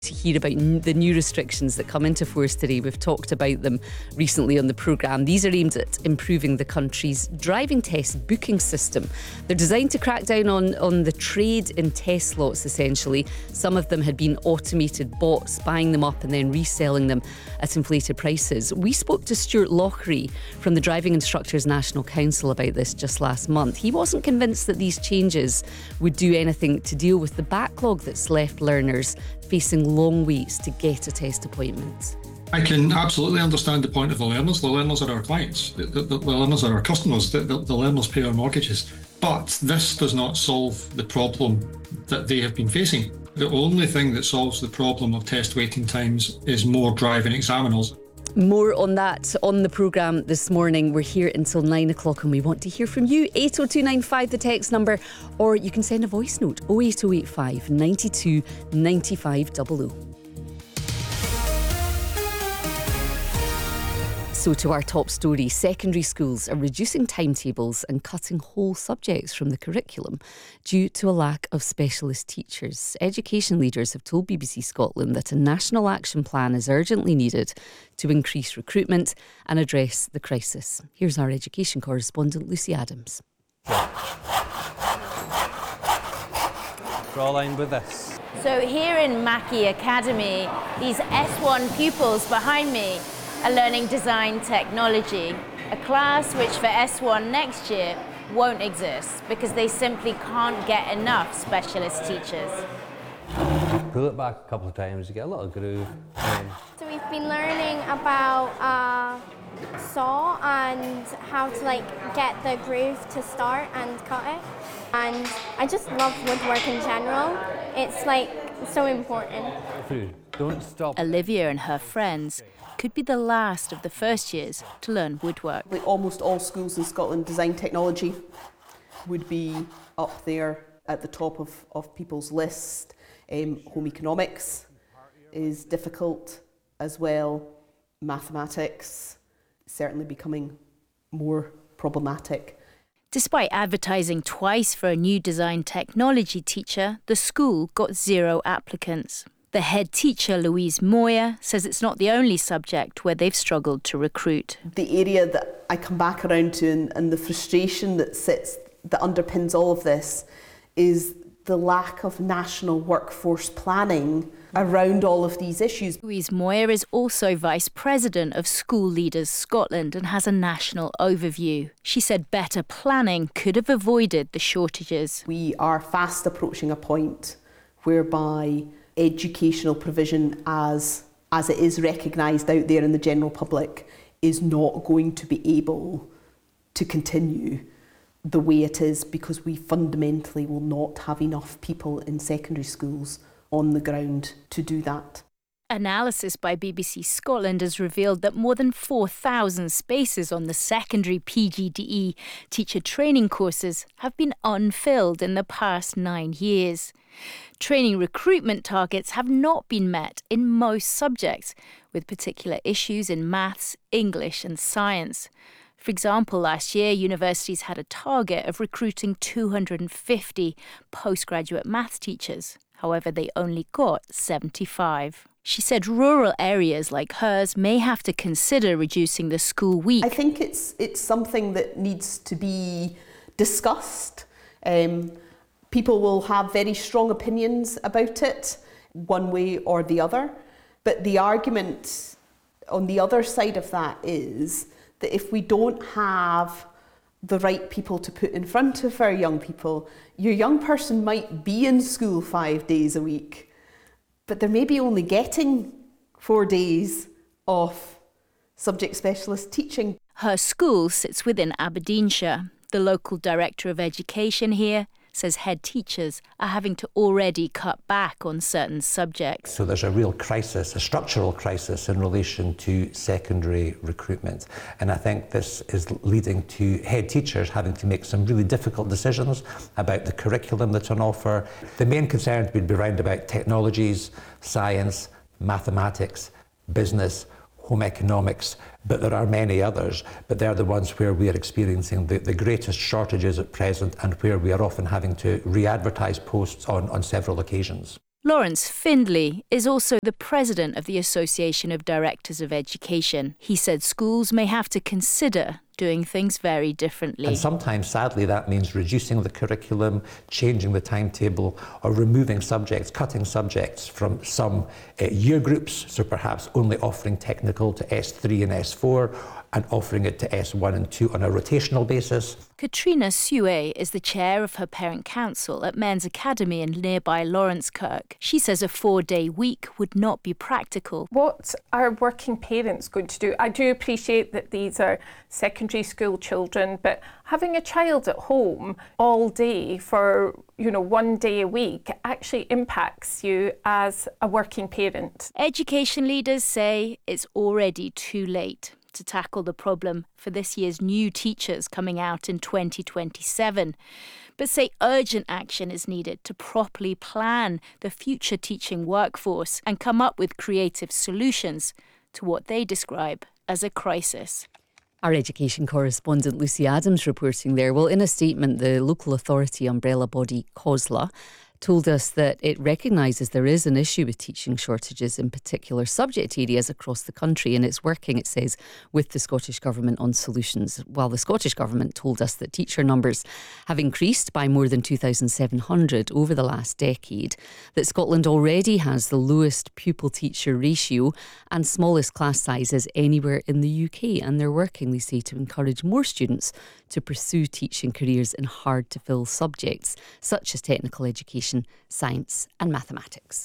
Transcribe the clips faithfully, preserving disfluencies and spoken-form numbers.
To hear about the new restrictions that come into force today. We've talked about them recently on the programme. These are aimed at improving the country's driving test booking system. They're designed to crack down on, on the trade in test slots, essentially. Some of them had been automated bots, buying them up and then reselling them at inflated prices. We spoke to Stuart Lochary from the Driving Instructors National Council about this just last month. He wasn't convinced that these changes would do anything to deal with the backlog that's left learners facing long waits to get a test appointment. I can absolutely understand the point of the learners. The learners are our clients. The, the, the learners are our customers. The, the, the learners pay our mortgages. But this does not solve the problem that they have been facing. The only thing that solves the problem of test waiting times is more driving examiners. More on that on the programme this morning. We're here until nine o'clock and we want to hear from you. eight oh two nine five, the text number, or you can send a voice note, oh eight oh eight five, nine two, nine five double oh. So to our top story, secondary schools are reducing timetables and cutting whole subjects from the curriculum due to a lack of specialist teachers. Education leaders have told B B C Scotland that a national action plan is urgently needed to increase recruitment and address the crisis. Here's our education correspondent, Lucy Adams. Draw a line with this. So here in Mackey Academy, these S one pupils behind me are learning design technology, a class which for S one next year won't exist because they simply can't get enough specialist teachers. Pull it back a couple of times, you get a little groove. So we've been learning about uh, saw and how to like get the groove to start and cut it. And I just love woodwork in general. It's like so important. Don't stop. Olivia and her friends could be the last of the first years to learn woodwork. Like almost all schools in Scotland, design technology would be up there at the top of, of people's list. Um, home economics is difficult as well. Mathematics certainly becoming more problematic. Despite advertising twice for a new design technology teacher, the school got zero applicants. The head teacher, Louise Moyer, says it's not the only subject where they've struggled to recruit. The area that I come back around to and, and the frustration that sits, that underpins all of this is the lack of national workforce planning around all of these issues. Louise Moyer is also Vice President of School Leaders Scotland and has a national overview. She said better planning could have avoided the shortages. We are fast approaching a point whereby educational provision as, as it is recognised out there in the general public is not going to be able to continue the way it is because we fundamentally will not have enough people in secondary schools on the ground to do that. Analysis by B B C Scotland has revealed that more than four thousand spaces on the secondary P G D E teacher training courses have been unfilled in the past nine years. Training recruitment targets have not been met in most subjects, with particular issues in maths, English and science. For example, last year, universities had a target of recruiting two hundred fifty postgraduate maths teachers. However, they only got seventy-five. She said rural areas like hers may have to consider reducing the school week. I think it's it's something that needs to be discussed. Um, people will have very strong opinions about it, one way or the other. But the argument on the other side of that is that if we don't have the right people to put in front of our young people, your young person might be in school five days a week, but they're maybe only getting four days of subject specialist teaching. Her school sits within Aberdeenshire. The local director of education here says head teachers are having to already cut back on certain subjects. So there's a real crisis, a structural crisis in relation to secondary recruitment. And I think this is leading to head teachers having to make some really difficult decisions about the curriculum that's on offer. The main concerns would be around about technologies, science, mathematics, business, home economics, but there are many others, but they're the ones where we are experiencing the, the greatest shortages at present and where we are often having to re-advertise posts on, on several occasions. Lawrence Findlay is also the president of the Association of Directors of Education. He said schools may have to consider doing things very differently. And sometimes, sadly, that means reducing the curriculum, changing the timetable, or removing subjects, cutting subjects from some uh, year groups, so perhaps only offering technical to S three and S four, and offering it to S one and two on a rotational basis. Katrina Sue is the chair of her parent council at Men's Academy in nearby Lawrencekirk. She says a four-day week would not be practical. What are working parents going to do? I do appreciate that these are secondary school children, but having a child at home all day for, you know, one day a week actually impacts you as a working parent. Education leaders say it's already too late to tackle the problem for this year's new teachers coming out in twenty twenty-seven, but say urgent action is needed to properly plan the future teaching workforce and come up with creative solutions to what they describe as a crisis. Our education correspondent Lucy Adams reporting there. Well, in a statement, the local authority umbrella body COSLA told us that it recognises there is an issue with teaching shortages in particular subject areas across the country, and it's working, it says, with the Scottish Government on solutions. While the Scottish Government told us that teacher numbers have increased by more than two thousand seven hundred over the last decade, that Scotland already has the lowest pupil-teacher ratio and smallest class sizes anywhere in the U K, and they're working, they say, to encourage more students to pursue teaching careers in hard-to-fill subjects, such as technical education, science and mathematics.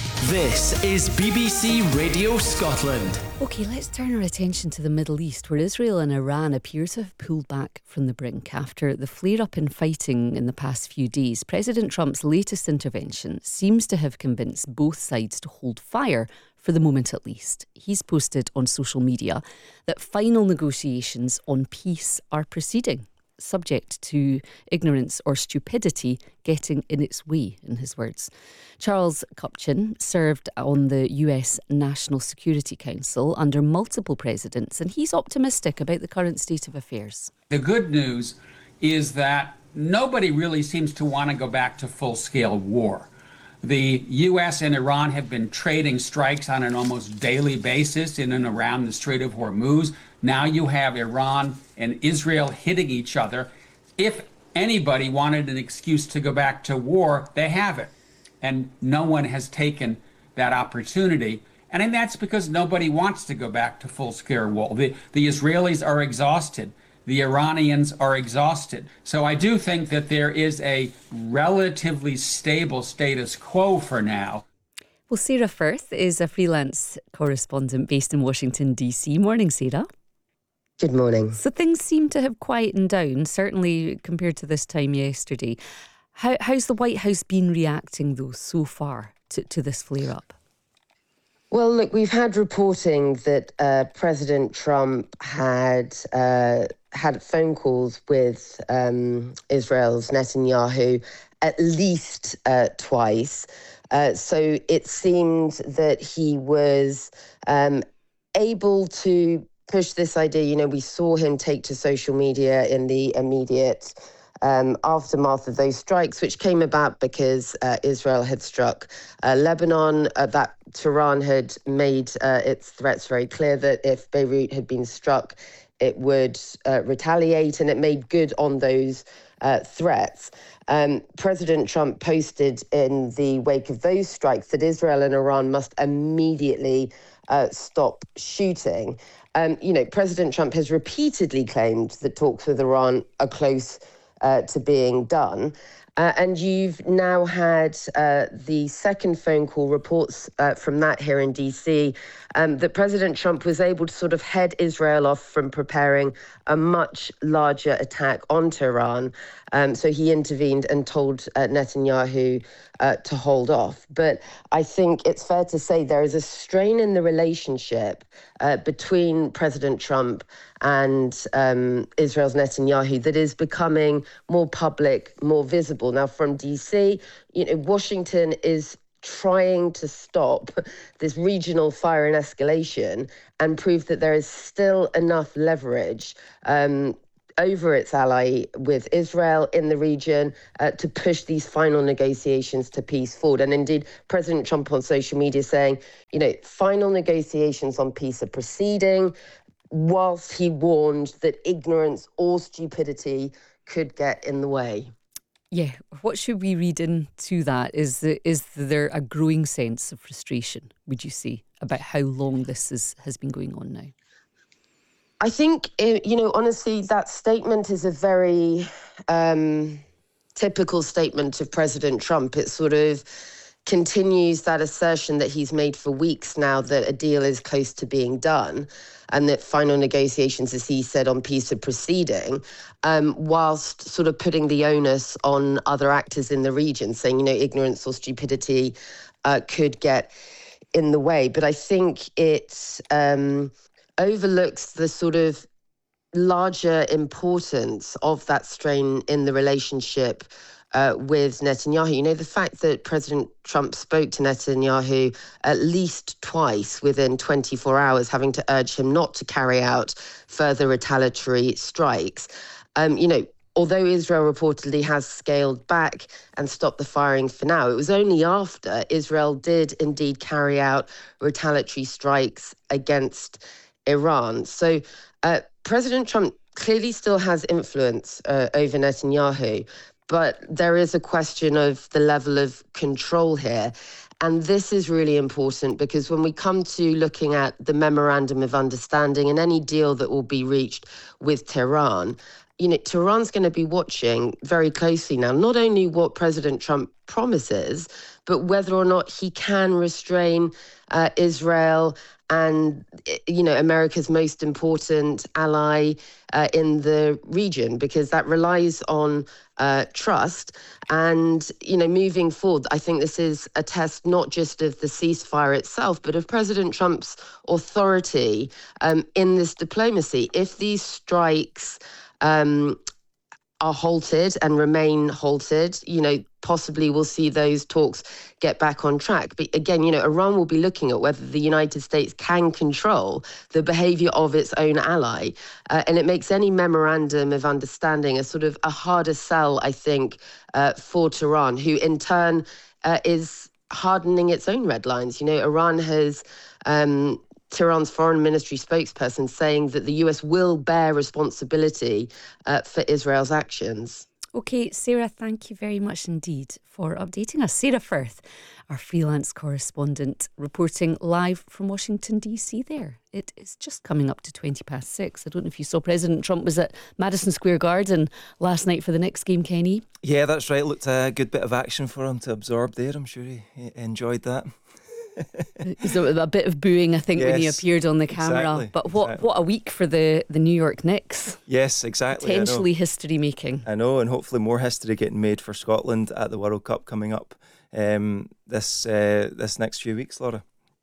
This is B B C Radio Scotland. OK, let's turn our attention to the Middle East, where Israel and Iran appear to have pulled back from the brink after the flare-up in fighting in the past few days. President Trump's latest intervention seems to have convinced both sides to hold fire, for the moment at least. He's posted on social media that final negotiations on peace are proceeding, subject to ignorance or stupidity getting in its way, in his words. Charles Kupchan served on the U S National Security Council under multiple presidents, and he's optimistic about the current state of affairs. The good news is that nobody really seems to want to go back to full-scale war. The U S and Iran have been trading strikes on an almost daily basis in and around the Strait of Hormuz. Now you have Iran and Israel hitting each other. If anybody wanted an excuse to go back to war, they have it. And no one has taken that opportunity. And then that's because nobody wants to go back to full-scale war. The, the Israelis are exhausted. The Iranians are exhausted. So I do think that there is a relatively stable status quo for now. Well, Sarah Firth is a freelance correspondent based in Washington, D C. Morning, Sarah. Good morning. So things seem to have quietened down, certainly compared to this time yesterday. How, how's the White House been reacting, though, so far to, to this flare-up? Well, look, we've had reporting that uh, President Trump had uh, had phone calls with um, Israel's Netanyahu at least uh, twice. Uh, so it seemed that he was um, able to push this idea. You know, we saw him take to social media in the immediate Um, aftermath of those strikes, which came about because uh, Israel had struck uh, Lebanon, uh, that Tehran had made uh, its threats very clear that if Beirut had been struck, it would uh, retaliate, and it made good on those uh, threats. Um, President Trump posted in the wake of those strikes that Israel and Iran must immediately uh, stop shooting. Um, you know, President Trump has repeatedly claimed that talks with Iran are close Uh, to being done. Uh, and you've now had uh, the second phone call reports uh, from that here in D C um, that President Trump was able to sort of head Israel off from preparing a much larger attack on Tehran. Um, so he intervened and told uh, Netanyahu uh, to hold off. But I think it's fair to say there is a strain in the relationship uh, between President Trump and um, Israel's Netanyahu that is becoming more public, more visible. Now, from D C, you know, Washington is trying to stop this regional fire and escalation and prove that there is still enough leverage um, over its ally with Israel in the region uh, to push these final negotiations to peace forward. And indeed, President Trump on social media saying, you know, final negotiations on peace are proceeding, whilst he warned that ignorance or stupidity could get in the way. Yeah, what should we read into that? Is the, is there a growing sense of frustration, would you say, about how long this is, has been going on now? I think, you know, honestly, that statement is a very um, typical statement of President Trump. It sort of continues that assertion that he's made for weeks now that a deal is close to being done and that final negotiations, as he said, on peace are proceeding, um, whilst sort of putting the onus on other actors in the region, saying, you know, ignorance or stupidity uh, could get in the way. But I think it um, overlooks the sort of larger importance of that strain in the relationship Uh, with Netanyahu. You know, the fact that President Trump spoke to Netanyahu at least twice within twenty-four hours, having to urge him not to carry out further retaliatory strikes. Um, you know, although Israel reportedly has scaled back and stopped the firing for now, it was only after Israel did indeed carry out retaliatory strikes against Iran. So uh, President Trump clearly still has influence uh, over Netanyahu, but there is a question of the level of control here. And this is really important because when we come to looking at the Memorandum of Understanding and any deal that will be reached with Tehran, you know, Tehran's going to be watching very closely now, not only what President Trump promises, but whether or not he can restrain uh, Israel and, you know, America's most important ally uh, in the region, because that relies on uh, trust. And, you know, moving forward, I think this is a test not just of the ceasefire itself, but of President Trump's authority um, in this diplomacy. If these strikes um, are halted and remain halted, you know, possibly we'll see those talks get back on track. But again, you know, Iran will be looking at whether the United States can control the behavior of its own ally. Uh, and it makes any memorandum of understanding a sort of a harder sell, I think, uh, for Tehran, who in turn uh, is hardening its own red lines. You know, Iran has um, Tehran's foreign ministry spokesperson saying that the U S will bear responsibility uh, for Israel's actions. OK, Sarah, thank you very much indeed for updating us. Sarah Firth, our freelance correspondent, reporting live from Washington, D C there. It is just coming up to twenty past six. I don't know if you saw President Trump was at Madison Square Garden last night for the next game, Kenny. Yeah, that's right. Looked a good bit of action for him to absorb there. I'm sure he enjoyed that. There's a, a bit of booing, I think, yes, when he appeared on the camera. Exactly, but what, exactly. what a week for the, the New York Knicks. Yes, exactly. Potentially history making. I know, and hopefully more history getting made for Scotland at the World Cup coming up um, this uh, this next few weeks, Laura.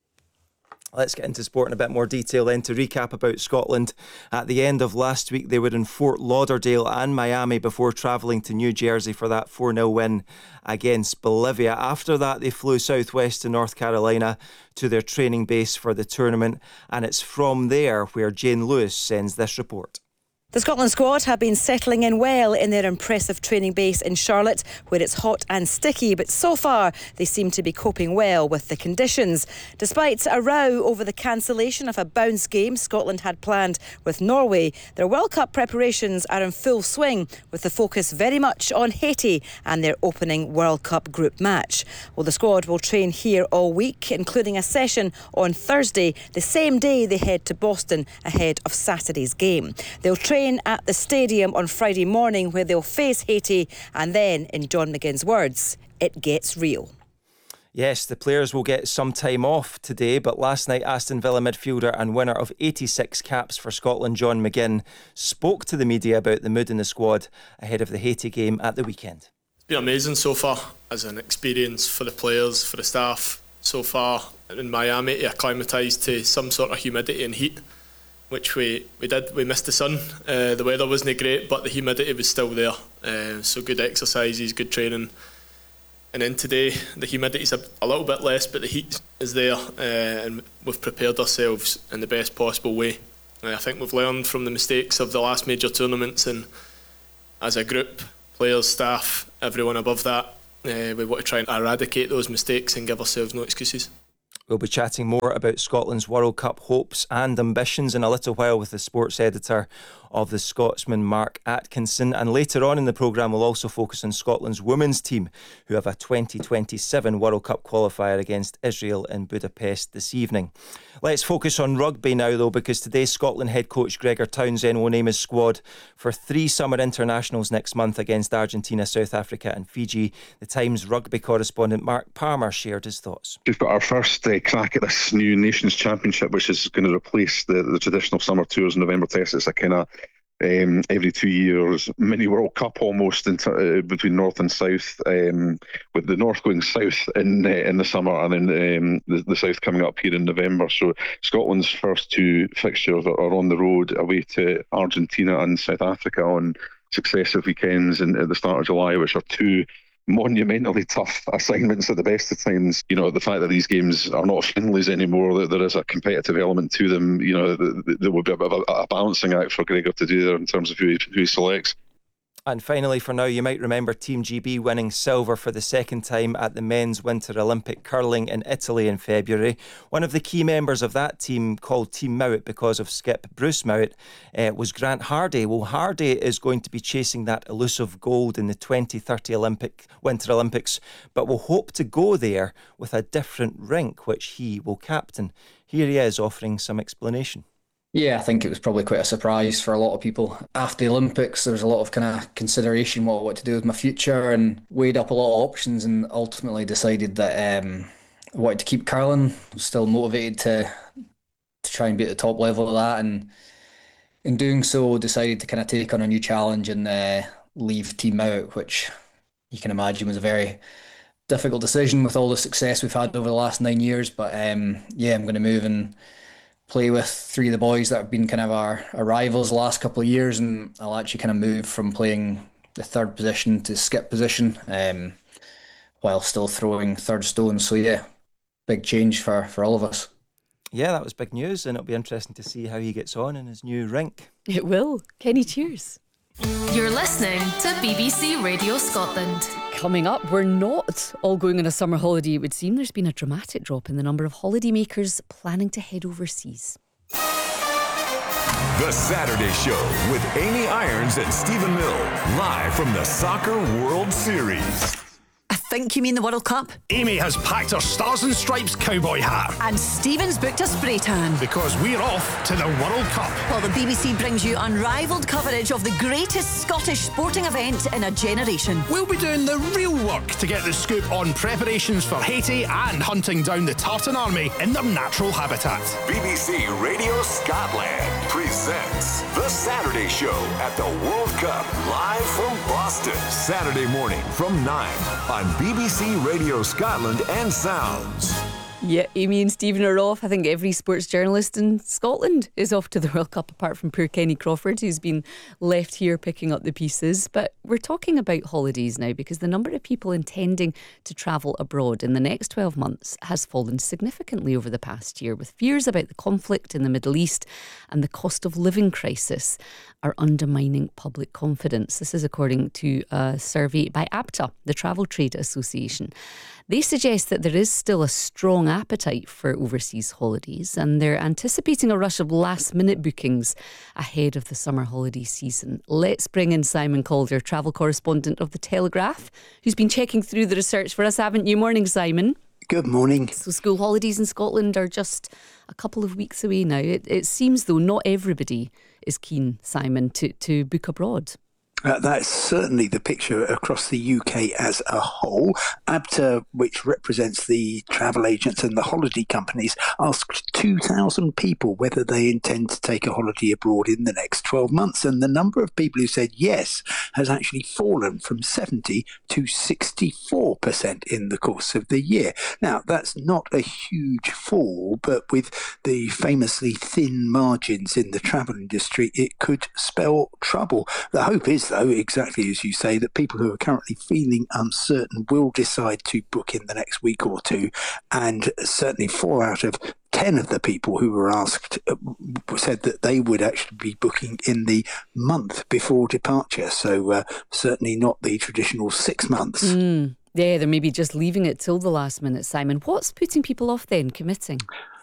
Let's get into sport in a bit more detail then. To recap about Scotland, at the end of last week they were in Fort Lauderdale and Miami before travelling to New Jersey for that four nil win against Bolivia. After that they flew southwest to North Carolina to their training base for the tournament, and it's from there where Jane Lewis sends this report. The Scotland squad have been settling in well in their impressive training base in Charlotte, where it's hot and sticky, but so far they seem to be coping well with the conditions. Despite a row over the cancellation of a bounce game Scotland had planned with Norway, their World Cup preparations are in full swing, with the focus very much on Haiti and their opening World Cup group match. Well, the squad will train here all week, including a session on Thursday, the same day they head to Boston ahead of Saturday's game. They'll train at the stadium on Friday morning, where they'll face Haiti, and then, in John McGinn's words, it gets real. Yes, the players will get some time off today, but last night Aston Villa midfielder and winner of eighty-six caps for Scotland, John McGinn, spoke to the media about the mood in the squad ahead of the Haiti game at the weekend. It's been amazing so far as an experience for the players, for the staff so far in Miami to acclimatise to some sort of humidity and heat, which we, we did. We missed the sun. Uh, the weather wasn't great, but the humidity was still there. Uh, so good exercises, good training. And then today, the humidity's a, a little bit less, but the heat is there, uh, and we've prepared ourselves in the best possible way. I think we've learned from the mistakes of the last major tournaments, and as a group, players, staff, everyone above that, uh, we want to try and eradicate those mistakes and give ourselves no excuses. We'll be chatting more about Scotland's World Cup hopes and ambitions in a little while with the sports editor of The Scotsman, Mark Atkinson. And later on in the programme, we'll also focus on Scotland's women's team, who have a twenty twenty-seven World Cup qualifier against Israel in Budapest this evening. Let's focus on rugby now, though, because today Scotland head coach Gregor Townsend will name his squad for three summer internationals next month against Argentina, South Africa and Fiji. The Times rugby correspondent Mark Palmer shared his thoughts. We've got our first uh, crack at this new Nations Championship, which is going to replace the, the traditional summer tours and November tests. It's a kind of Um, every two years, mini World Cup almost in t- uh, between North and South, um, with the North going south in uh, in the summer and then um, the, the South coming up here in November. So Scotland's first two fixtures are, are on the road away to Argentina and South Africa on successive weekends in, at the start of July, which are two monumentally tough assignments at the best of times. You know, the fact that these games are not friendlies anymore, that there is a competitive element to them, you know, there will be a bit of a, a balancing act for Gregor to do there in terms of who he, who he selects. And finally, for now, you might remember Team G B winning silver for the second time at the Men's Winter Olympic Curling in Italy in February. One of the key members of that team, called Team Mowat because of skip Bruce Mowat, uh, was Grant Hardy. Well, Hardy is going to be chasing that elusive gold in the twenty thirty Olympic Winter Olympics, but will hope to go there with a different rink, which he will captain. Here he is offering some explanation. Yeah, I think it was probably quite a surprise for a lot of people. After the Olympics, there was a lot of kind of consideration what what to do with my future, and weighed up a lot of options, and ultimately decided that um, I wanted to keep curling. I was still motivated to to try and be at the top level of that, and in doing so, decided to kind of take on a new challenge and uh, leave Team Mowat, which you can imagine was a very difficult decision with all the success we've had over the last nine years. But um, yeah, I'm going to move and play with three of the boys that have been kind of our, our rivals the last couple of years, and I'll actually kind of move from playing the third position to skip position um, while still throwing third stones. So yeah, big change for, for all of us. Yeah, that was big news, and it'll be interesting to see how he gets on in his new rink. It will. Kenny, cheers. You're listening to B B C Radio Scotland. Coming up, we're not all going on a summer holiday, it would seem. There's been a dramatic drop in the number of holidaymakers planning to head overseas. The Saturday Show with Amy Irons and Stephen Mill, live from the Soccer World Series. I think you mean the World Cup. Amy has packed her Stars and Stripes cowboy hat. And Stephen's booked a spray tan. Because we're off to the World Cup. While the B B C brings you unrivalled coverage of the greatest Scottish sporting event in a generation. We'll be doing the real work to get the scoop on preparations for Haiti and hunting down the Tartan Army in their natural habitat. B B C Radio Scotland presents The Saturday Show at the World Cup, live from Boston. Saturday morning from nine on B B C Radio Scotland and Sounds. Yeah, Amy and Stephen are off. I think every sports journalist in Scotland is off to the World Cup, apart from poor Kenny Crawford, who's been left here picking up the pieces. But we're talking about holidays now, because the number of people intending to travel abroad in the next twelve months has fallen significantly over the past year, with fears about the conflict in the Middle East and the cost of living crisis are undermining public confidence. This is according to a survey by ABTA, the Travel Trade Association. They suggest that there is still a strong appetite for overseas holidays, and they're anticipating a rush of last-minute bookings ahead of the summer holiday season. Let's bring in Simon Calder, travel correspondent of The Telegraph, who's been checking through the research for us, haven't you? Morning, Simon. Good morning. So school holidays in Scotland are just a couple of weeks away now. It, it seems, though, not everybody is keen, Simon, to, to book abroad. Uh, that's certainly the picture across the U K as a whole. ABTA, which represents the travel agents and the holiday companies, asked two thousand people whether they intend to take a holiday abroad in the next twelve months. And the number of people who said yes has actually fallen from seventy to sixty-four percent in the course of the year. Now, that's not a huge fall, but with the famously thin margins in the travel industry, it could spell trouble. The hope is, though, exactly as you say, that people who are currently feeling uncertain will decide to book in the next week or two, and certainly four out of ten ten of the people who were asked uh, said that they would actually be booking in the month before departure. So uh, certainly not the traditional six months. Mm. Yeah, they're maybe just leaving it till the last minute, Simon. What's putting people off then committing?